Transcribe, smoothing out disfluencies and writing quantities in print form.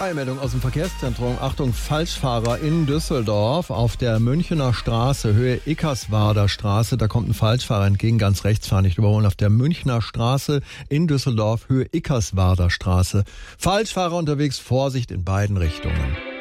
Meldung aus dem Verkehrszentrum. Achtung, Falschfahrer in Düsseldorf auf der Münchener Straße, Höhe Eckerswarder Straße. Da kommt ein Falschfahrer entgegen, ganz rechts fahren, nicht überholen. Auf der Münchner Straße in Düsseldorf, Höhe Eckerswarder Straße. Falschfahrer unterwegs, Vorsicht in beiden Richtungen.